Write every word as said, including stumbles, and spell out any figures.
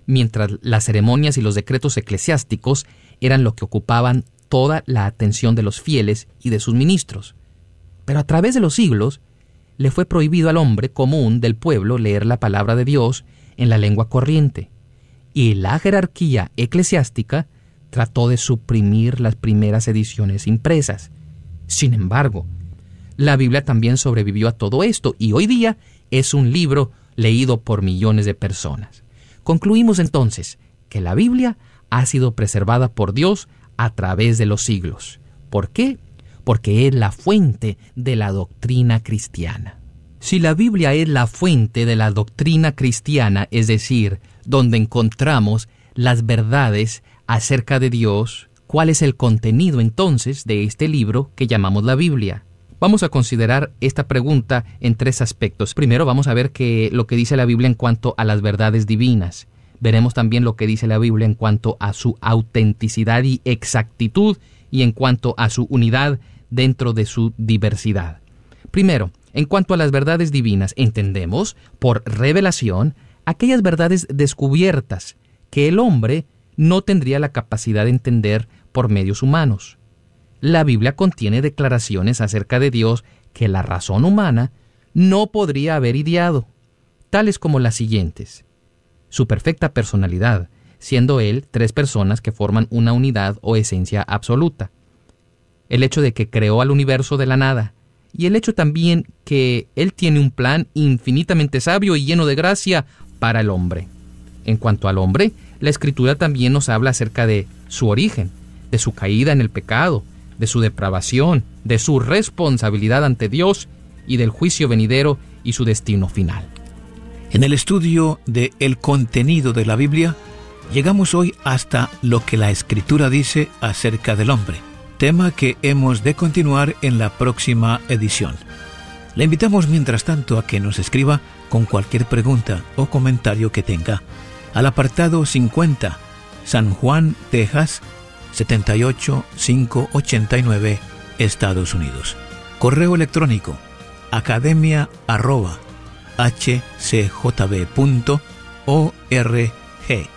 mientras las ceremonias y los decretos eclesiásticos eran lo que ocupaban toda la atención de los fieles y de sus ministros. Pero a través de los siglos, le fue prohibido al hombre común del pueblo leer la palabra de Dios en la lengua corriente, y la jerarquía eclesiástica trató de suprimir las primeras ediciones impresas. Sin embargo, la Biblia también sobrevivió a todo esto y hoy día es un libro leído por millones de personas. Concluimos entonces que la Biblia ha sido preservada por Dios a través de los siglos. ¿Por qué? Porque es la fuente de la doctrina cristiana. Si la Biblia es la fuente de la doctrina cristiana, es decir, donde encontramos las verdades acerca de Dios, ¿cuál es el contenido entonces de este libro que llamamos la Biblia? Vamos a considerar esta pregunta en tres aspectos. Primero vamos a ver que lo que dice la Biblia en cuanto a las verdades divinas. Veremos también lo que dice la Biblia en cuanto a su autenticidad y exactitud y en cuanto a su unidad dentro de su diversidad. Primero, en cuanto a las verdades divinas, entendemos por revelación aquellas verdades descubiertas que el hombre no tendría la capacidad de entender por medios humanos. La Biblia contiene declaraciones acerca de Dios que la razón humana no podría haber ideado, tales como las siguientes: su perfecta personalidad, siendo Él tres personas que forman una unidad o esencia absoluta; el hecho de que creó al universo de la nada, y el hecho también que Él tiene un plan infinitamente sabio y lleno de gracia para el hombre. En cuanto al hombre, la Escritura también nos habla acerca de su origen, de su caída en el pecado, de su depravación, de su responsabilidad ante Dios y del juicio venidero y su destino final. En el estudio de el contenido de la Biblia, llegamos hoy hasta lo que la Escritura dice acerca del hombre, tema que hemos de continuar en la próxima edición. Le invitamos mientras tanto a que nos escriba con cualquier pregunta o comentario que tenga al apartado cincuenta, San Juan, Texas, setenta y ocho mil quinientos ochenta y nueve, Estados Unidos. Correo electrónico academia arroba h c j b punto org.